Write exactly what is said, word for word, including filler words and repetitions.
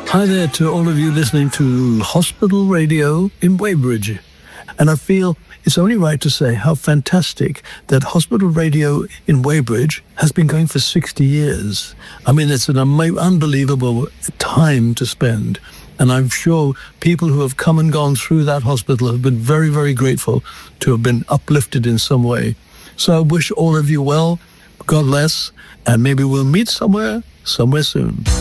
Hi there to all of you listening to Hospital Radio in Weybridge. And I feel it's only right to say how fantastic that Hospital Radio in Weybridge has been going for sixty years. I mean, it's an ama- unbelievable time to spend. And I'm sure people who have come and gone through that hospital have been very, very grateful to have been uplifted in some way. So I wish all of you well, God bless, and maybe we'll meet somewhere, somewhere soon.